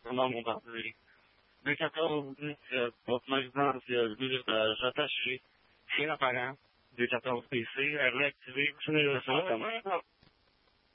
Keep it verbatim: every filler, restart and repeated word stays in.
concernant mon parti. deux quatorze dit que votre résidence, il y a le virus attaché, rien apparent. deux quatorze P C, elle est activée, continuez le faire.